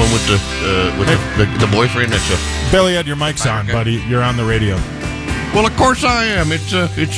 home with the boyfriend? That's Billy, your mic's on, buddy. You're on the radio. Well, of course I am. It's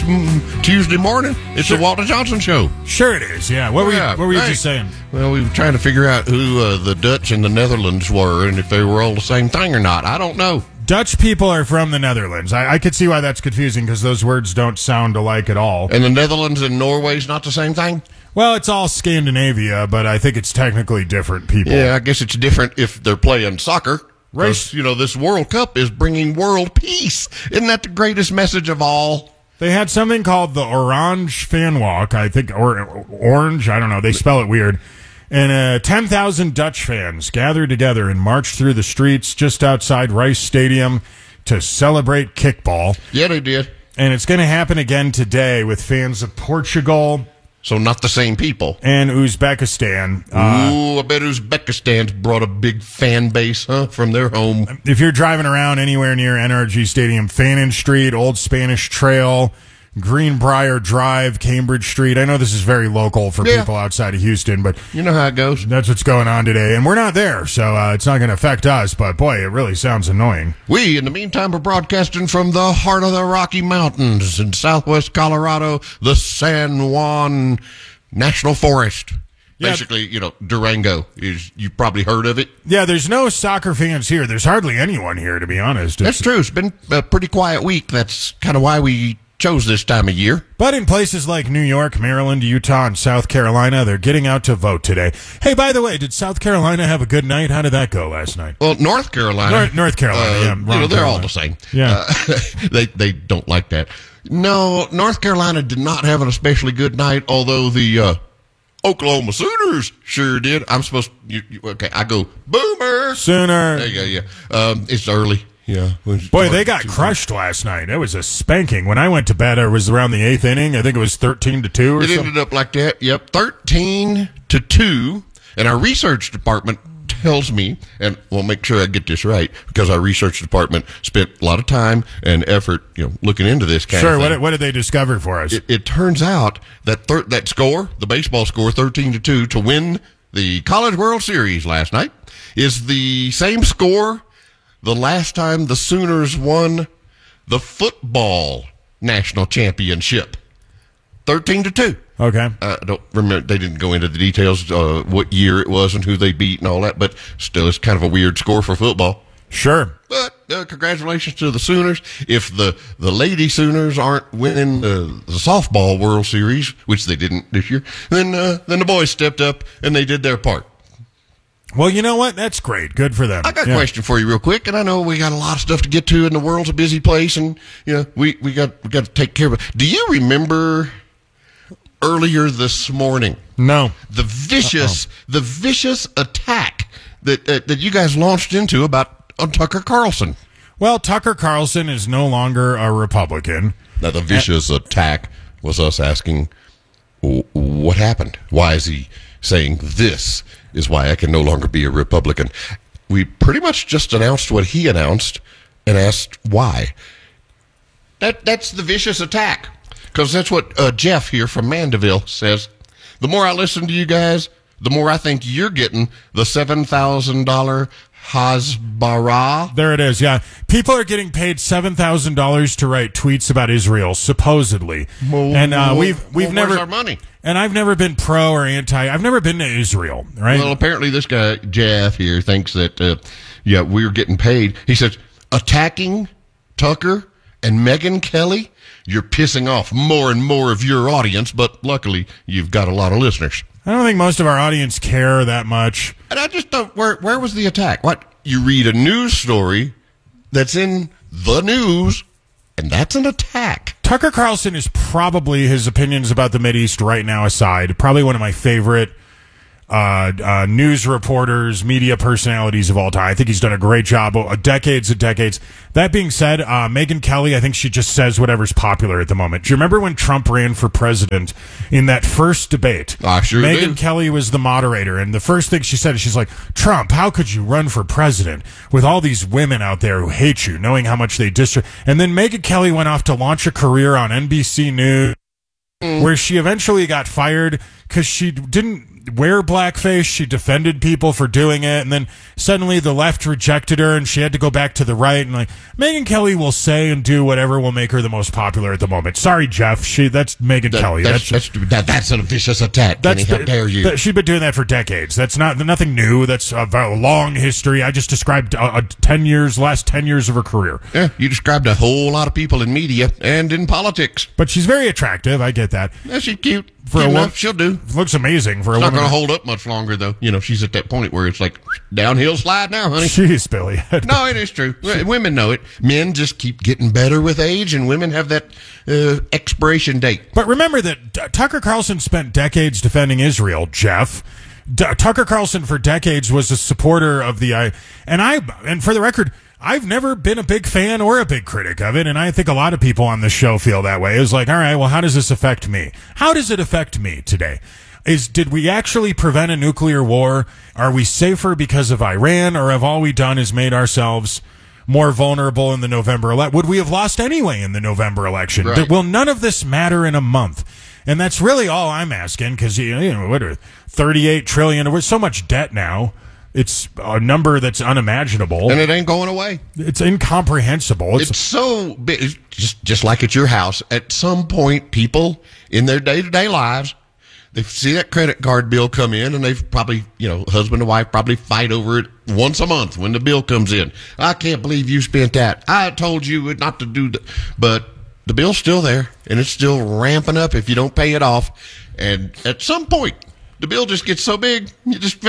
Tuesday morning. It's the Walter Johnson Show. Sure it is, yeah. What were you just saying? Well, we were trying to figure out who the Dutch and the Netherlands were and if they were all the same thing or not. I don't know. Dutch people are from the Netherlands. I could see why that's confusing because those words don't sound alike at all. And the Netherlands and Norway's not the same thing? Well, it's all Scandinavia, but I think it's technically different people. Yeah, I guess it's different if they're playing soccer. Race, this World Cup is bringing world peace. Isn't that the greatest message of all? They had something called the Orange Fan Walk, I think, or Orange, I don't know. They spell it weird. And 10,000 Dutch fans gathered together and marched through the streets just outside Rice Stadium to celebrate kickball. Yeah, they did. And it's going to happen again today with fans of Portugal. So not the same people. And Uzbekistan. I bet Uzbekistan's brought a big fan base, from their home. If you're driving around anywhere near NRG Stadium, Fannin Street, Old Spanish Trail, Greenbrier Drive, Cambridge Street. I know this is very local for people outside of Houston, but you know how it goes. That's what's going on today. And we're not there, so it's not going to affect us, but boy, it really sounds annoying. We, in the meantime, are broadcasting from the heart of the Rocky Mountains in southwest Colorado, the San Juan National Forest. Yeah. Basically, Durango. You've probably heard of it. Yeah, there's no soccer fans here. There's hardly anyone here, to be honest. That's true. It's been a pretty quiet week. That's kind of why we chose this time of year. But in places like New York, Maryland, Utah, and South Carolina, they're getting out to vote today. Hey, by the way, did South Carolina have a good night? How did that go last night? Well, North Carolina. North Carolina, yeah. They're all the same. Yeah. They don't like that. No, North Carolina did not have an especially good night, although the Oklahoma Sooners sure did. I'm supposed to, okay, I go, Boomer! Sooner. There you go, yeah. It's early. Yeah. Boy, they got crushed last night. It was a spanking. When I went to bed, it was around the 8th inning. I think it was 13-2 or something. It ended up like that. Yep, 13-2. And our research department tells me, and we'll make sure I get this right, because our research department spent a lot of time and effort, looking into this kind of thing. Sure, what did they discover for us? It turns out that that score, the baseball score, 13-2, to win the College World Series last night, is the same score the last time the Sooners won the football national championship. 13-2. Okay. I don't remember. They didn't go into the details, what year it was and who they beat and all that, but still, it's kind of a weird score for football. Sure. But congratulations to the Sooners. If the Lady Sooners aren't winning the softball World Series, which they didn't this year, then the boys stepped up and they did their part. Well, you know what? That's great. Good for them. I got a question for you real quick, and I know we got a lot of stuff to get to, and the world's a busy place, and we got to take care of it. Do you remember earlier this morning? No. The vicious attack that you guys launched into on Tucker Carlson. Well, Tucker Carlson is no longer a Republican. Now, the vicious attack was us asking, what happened? Why is he saying this is why I can no longer be a Republican? We pretty much just announced what he announced and asked why. That's the vicious attack, because that's what Jeff here from Mandeville says. The more I listen to you guys, the more I think you're getting the $7,000 Hasbara. There it is, yeah. People are getting paid $7,000 to write tweets about Israel, supposedly. And we've never... Where's our money? And I've never been pro or anti. I've never been to Israel, right? Well, apparently this guy, Jeff here, thinks that, we're getting paid. He says, attacking Tucker and Megyn Kelly, you're pissing off more and more of your audience, but luckily you've got a lot of listeners. I don't think most of our audience care that much. And I just don't, where was the attack? What? You read a news story that's in the news, and that's an attack. Tucker Carlson is probably, his opinions about the Mideast right now aside, probably one of my favorite news reporters, media personalities of all time. I think he's done a great job, decades and decades. That being said, Megyn Kelly, I think she just says whatever's popular at the moment. Do you remember when Trump ran for president in that first debate? I sure do. Megyn Kelly was the moderator, and the first thing she said is, she's like, Trump, how could you run for president with all these women out there who hate you, knowing how much they And then Megyn Kelly went off to launch a career on NBC News, where she eventually got fired because she didn't wear blackface. She defended people for doing it, and then suddenly the left rejected her, and she had to go back to the right. And like Megyn Kelly will say and do whatever will make her the most popular at the moment. Sorry, Jeff. That's Megyn Kelly. That's a vicious attack. Kenny, how dare you? She's been doing that for decades. That's nothing new. That's a long history. I just described last 10 years of her career. Yeah, you described a whole lot of people in media and in politics. But she's very attractive. I get that. Yeah, she's cute. For a woman, she'll do. Looks amazing for a woman. woman. Not going to hold up much longer, though. She's at that point where it's like downhill slide now, honey. Jeez, Billy. No, it is true. Women know it. Men just keep getting better with age, and women have that expiration date. But remember that Tucker Carlson spent decades defending Israel, Jeff. Tucker Carlson for decades was a supporter of the and for the record, I've never been a big fan or a big critic of it, and I think a lot of people on this show feel that way. It's like, all right, well, how does this affect me? How does it affect me today? Did we actually prevent a nuclear war? Are we safer because of Iran, or have all we done is made ourselves more vulnerable in the November election? Would we have lost anyway in the November election? Right. Will none of this matter in a month? And that's really all I'm asking, because what are 38 trillion? We're so much debt now. It's a number that's unimaginable. And it ain't going away. It's incomprehensible. It's so big. Just like at your house, at some point, people in their day-to-day lives, they see that credit card bill come in, and they've probably, husband and wife probably fight over it once a month when the bill comes in. I can't believe you spent that. I told you not to do that. But the bill's still there, and it's still ramping up if you don't pay it off. And at some point, the bill just gets so big, you just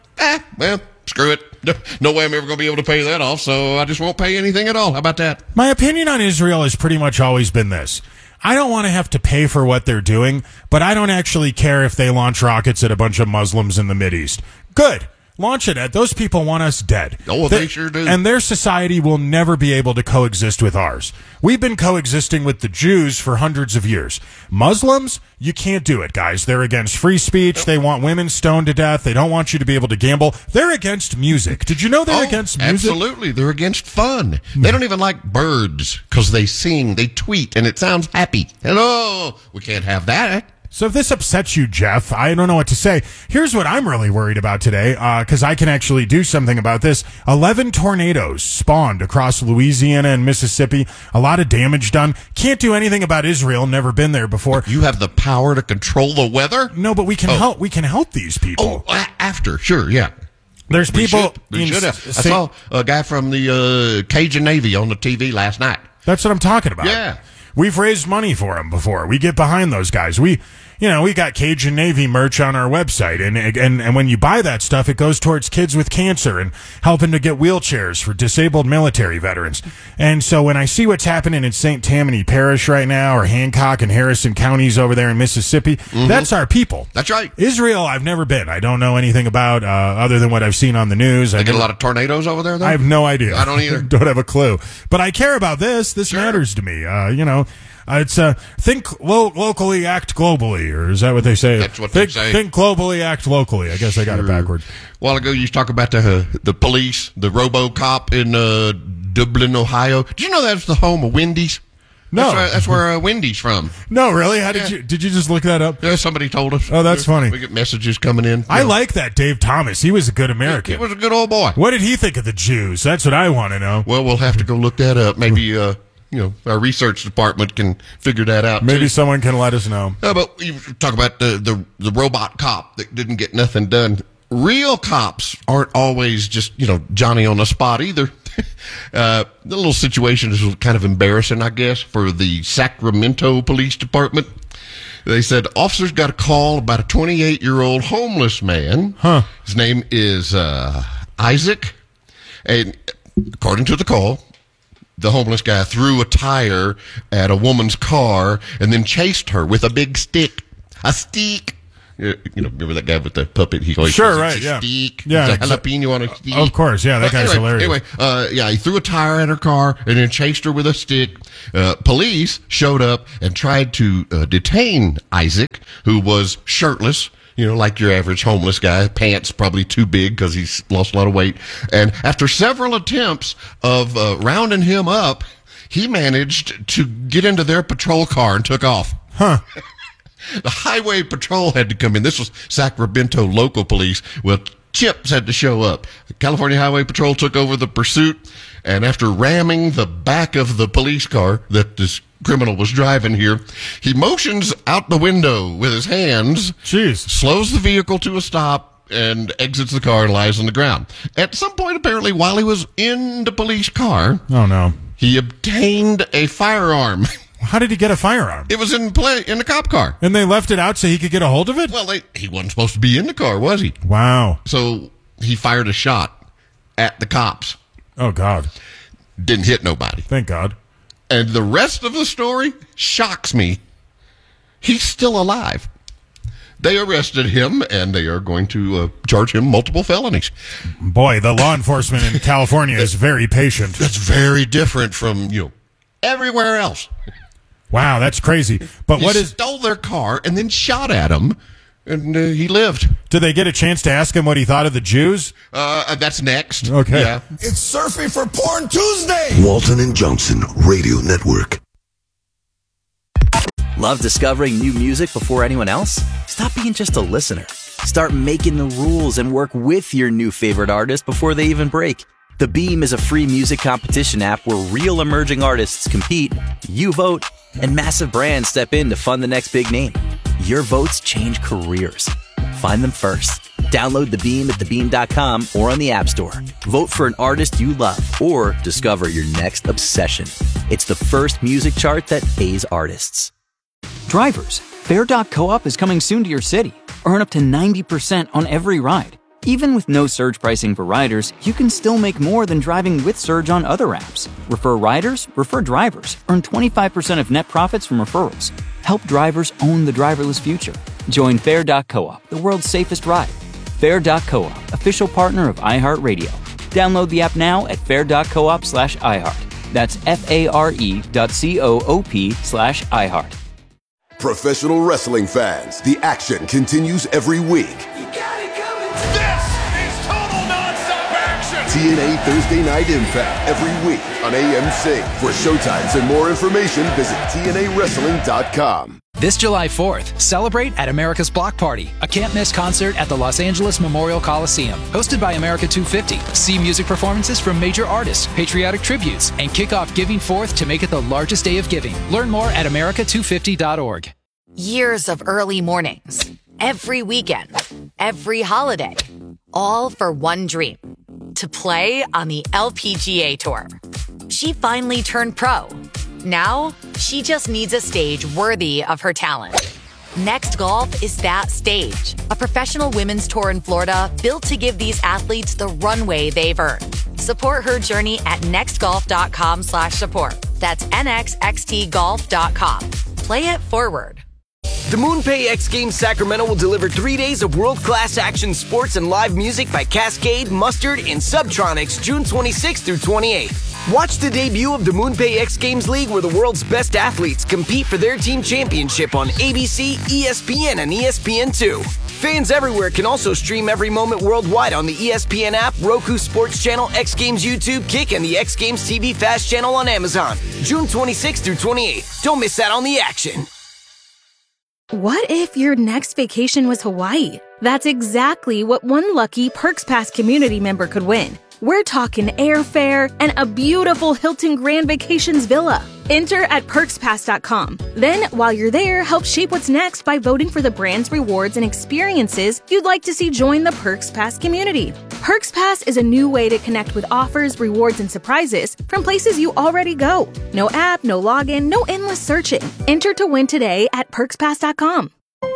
well, screw it. No way I'm ever going to be able to pay that off, so I just won't pay anything at all. How about that? My opinion on Israel has pretty much always been this. I don't want to have to pay for what they're doing, but I don't actually care if they launch rockets at a bunch of Muslims in the Mideast. Good. Launch it at. Those people want us dead. Oh, well, they sure do. And their society will never be able to coexist with ours. We've been coexisting with the Jews for hundreds of years. Muslims, you can't do it, guys. They're against free speech. They want women stoned to death. They don't want you to be able to gamble. They're against music. Did you know they're against music? Absolutely. They're against fun. They don't even like birds because they sing, they tweet, and it sounds happy. Hello. We can't have that. So if this upsets you, Jeff, I don't know what to say. Here's what I'm really worried about today, because I can actually do something about this. 11 tornadoes spawned across Louisiana and Mississippi. A lot of damage done. Can't do anything about Israel. Never been there before. You have the power to control the weather? No, but we can help. We can help these people. After, sure, yeah. There's people. We should have. I saw a guy from the Cajun Navy on the TV last night. That's what I'm talking about. Yeah. We've raised money for them before. We get behind those guys. We got Cajun Navy merch on our website, and when you buy that stuff, it goes towards kids with cancer and helping to get wheelchairs for disabled military veterans. And so when I see what's happening in St. Tammany Parish right now, or Hancock and Harrison counties over there in Mississippi, that's our people. That's right. Israel, I've never been. I don't know anything about other than what I've seen on the news. They get a lot of tornadoes over there, though? I have no idea. I don't either. Don't have a clue. But I care about this. This matters to me. It's think locally, act globally, or is that what they say? That's what they say. Think globally, act locally. I guess I got it backwards. A while ago, you talk about the police, the RoboCop in Dublin, Ohio. Did you know that's the home of Wendy's? No, that's where Wendy's from. No, really? How did you just look that up? Yeah, somebody told us. Oh, that's funny. We get messages coming in. I like that Dave Thomas. He was a good American. He was a good old boy. What did he think of the Jews? That's what I want to know. Well, we'll have to go look that up. Maybe our research department can figure that out. Maybe someone can let us know. But you talk about the robot cop that didn't get nothing done. Real cops aren't always just, Johnny on the spot either. The little situation is kind of embarrassing, I guess, for the Sacramento Police Department. They said officers got a call about a 28-year-old homeless man. His name is Isaac. And according to the call, the homeless guy threw a tire at a woman's car and then chased her with a big stick. A stick. Remember that guy with the puppet? He always sure, says, right, it's a yeah. stick. Yeah, it's a jalapeno on a stick. Of course, yeah, that guy's hilarious. Anyway, he threw a tire at her car and then chased her with a stick. Police showed up and tried to detain Isaac, who was shirtless. Like your average homeless guy, pants probably too big because he's lost a lot of weight. And after several attempts of rounding him up, he managed to get into their patrol car and took off. The highway patrol had to come in. This was Sacramento local police. Well, Chips had to show up. The California Highway Patrol took over the pursuit, and after ramming the back of the police car that this criminal was driving here, he motions out the window with his hands, slows the vehicle to a stop, and exits the car and lies on the ground. At some point, apparently, while he was in the police car, he obtained a firearm. How did he get a firearm? It was in the cop car. And they left it out so he could get a hold of it? Well, he wasn't supposed to be in the car, was he? Wow. So he fired a shot at the cops. Oh, God. Didn't hit nobody. Thank God. And the rest of the story shocks me. He's still alive. They arrested him, and they are going to charge him multiple felonies. Boy, the law enforcement in California is very patient. That's very different from, everywhere else. Wow, that's crazy. But he stole their car and then shot at him, and he lived. Did they get a chance to ask him what he thought of the Jews? That's next. Okay. Yeah. It's Surfing for Porn Tuesday. Walton and Johnson Radio Network. Love discovering new music before anyone else? Stop being just a listener. Start making the rules and work with your new favorite artist before they even break. The Beam is a free music competition app where real emerging artists compete, you vote, and massive brands step in to fund the next big name. Your votes change careers. Find them first. Download The Beam at thebeam.com or on the App Store. Vote for an artist you love or discover your next obsession. It's the first music chart that pays artists. Drivers, Fair.coop is coming soon to your city. Earn up to 90% on every ride. Even with no surge pricing for riders, you can still make more than driving with Surge on other apps. Refer riders, refer drivers. Earn 25% of net profits from referrals. Help drivers own the driverless future. Join Fair.coop, the world's safest ride. Fair.coop, official partner of iHeartRadio. Download the app now at fair.coop/iHeart. That's FARE.coop/iHeart. Professional wrestling fans, the action continues every week. This is total nonstop action. TNA Thursday Night Impact every week on AMC. For showtimes and more information, visit TNAWrestling.com. This July 4th, celebrate at America's Block Party, a can't-miss concert at the Los Angeles Memorial Coliseum, hosted by America 250. See music performances from major artists, patriotic tributes, and kick off Giving Forth to make it the largest day of giving. Learn more at america250.org. Years of early mornings, every weekend, every holiday, all for one dream, to play on the LPGA Tour. She finally turned pro. Now, she just needs a stage worthy of her talent. Next Golf is that stage, a professional women's tour in Florida built to give these athletes the runway they've earned. Support her journey at nextgolf.com/support. That's nxxtgolf.com. Play it forward. The MoonPay X Games Sacramento will deliver 3 days of world-class action sports and live music by Cascade, Mustard, and Subtronics June 26th through 28th. Watch the debut of the MoonPay X Games League where the world's best athletes compete for their team championship on ABC, ESPN, and ESPN2. Fans everywhere can also stream every moment worldwide on the ESPN app, Roku Sports Channel, X Games YouTube, Kick, and the X Games TV Fast Channel on Amazon. June 26th through 28th. Don't miss out on the action. What if your next vacation was Hawaii? That's exactly what one lucky Perks Pass community member could win. We're talking airfare and a beautiful Hilton Grand Vacations villa. Enter at perkspass.com. Then, while you're there, help shape what's next by voting for the brands, rewards, and experiences you'd like to see join the Perks Pass community. Perks Pass is a new way to connect with offers, rewards, and surprises from places you already go. No app, no login, no endless searching. Enter to win today at perkspass.com.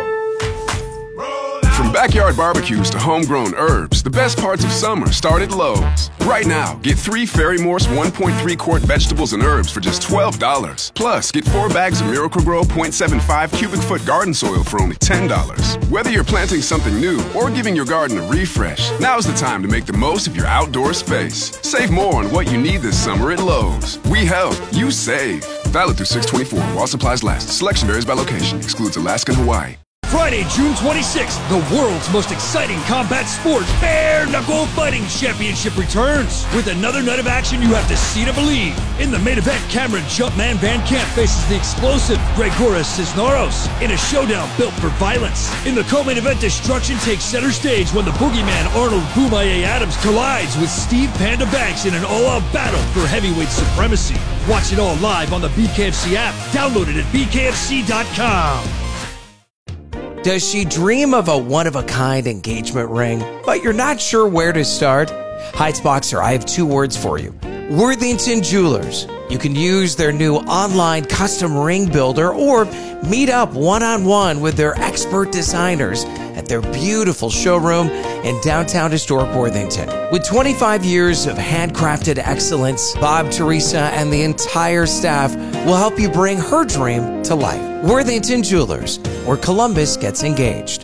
From backyard barbecues to homegrown herbs, the best parts of summer start at Lowe's. Right now, get 3 Fairy Morse 1.3-quart vegetables and herbs for just $12. Plus, get 4 bags of Miracle-Gro 0.75 cubic foot garden soil for only $10. Whether you're planting something new or giving your garden a refresh, now's the time to make the most of your outdoor space. Save more on what you need this summer at Lowe's. We help, you save. Valid through 6/24 while supplies last. Selection varies by location. Excludes Alaska and Hawaii. Friday, June 26th, the world's most exciting combat sport, Bare Knuckle Fighting Championship returns. With another night of action you have to see to believe. In the main event, Cameron Jumpman Van Camp faces the explosive Gregoras Cisneros in a showdown built for violence. In the co-main event, destruction takes center stage when the boogeyman Arnold Boomaye Adams collides with Steve Panda Banks in an all-out battle for heavyweight supremacy. Watch it all live on the BKFC app. Download it at bkfc.com. Does she dream of a one-of-a-kind engagement ring, but you're not sure where to start? Heights Boxer, I have 2 words for you. Worthington Jewelers. You can use their new online custom ring builder or meet up one-on-one with their expert designers at their beautiful showroom in downtown historic Worthington. With 25 years of handcrafted excellence, Bob, Teresa, and the entire staff will help you bring her dream to life. Worthington Jewelers, where Columbus gets engaged.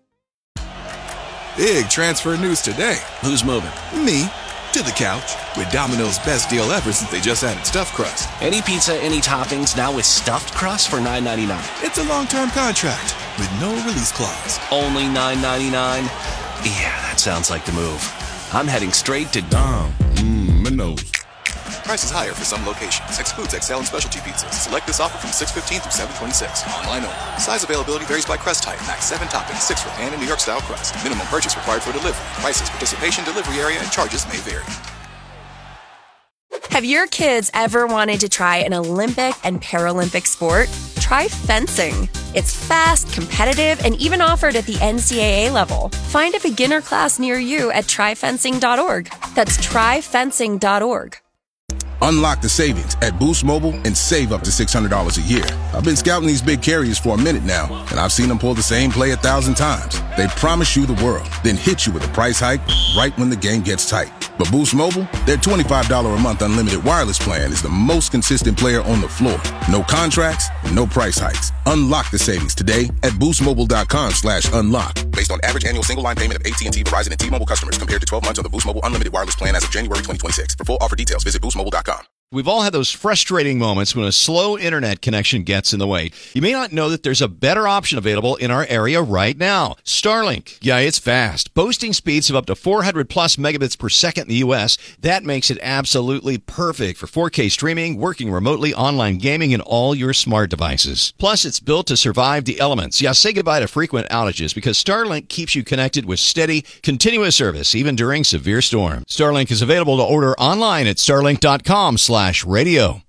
Big transfer news today. Who's moving? Me. To the couch. With Domino's best deal ever since they just added stuffed crust. Any pizza, any toppings, now with stuffed crust for $9.99. It's a long-term contract with no release clause. Only $9.99? Yeah, that sounds like the move. I'm heading straight to Domino's. Price is higher for some locations. Excludes XL and specialty pizzas. Select this offer from 6/15 through 7/26. Online only. Size availability varies by crust type. Max 7 toppings, 6 for pan and New York style crust. Minimum purchase required for delivery. Prices, participation, delivery area, and charges may vary. Have your kids ever wanted to try an Olympic and Paralympic sport? Try fencing. It's fast, competitive, and even offered at the NCAA level. Find a beginner class near you at tryfencing.org. That's tryfencing.org. Unlock the savings at Boost Mobile and save up to $600 a year. I've been scouting these big carriers for a minute now, and I've seen them pull the same play 1,000 times. They promise you the world, then hit you with a price hike right when the game gets tight. But Boost Mobile, their $25 a month unlimited wireless plan is the most consistent player on the floor. No contracts, no price hikes. Unlock the savings today at boostmobile.com/unlock. Based on average annual single line payment of AT&T, Verizon, and T-Mobile customers compared to 12 months on the Boost Mobile unlimited wireless plan as of January 2026. For full offer details, visit boostmobile.com. We've all had those frustrating moments when a slow internet connection gets in the way. You may not know that there's a better option available in our area right now. Starlink. Yeah, it's fast. Boasting speeds of up to 400 plus megabits per second in the U.S. That makes it absolutely perfect for 4K streaming, working remotely, online gaming, and all your smart devices. Plus, it's built to survive the elements. Yeah, say goodbye to frequent outages because Starlink keeps you connected with steady, continuous service, even during severe storms. Starlink is available to order online at starlink.com/radio.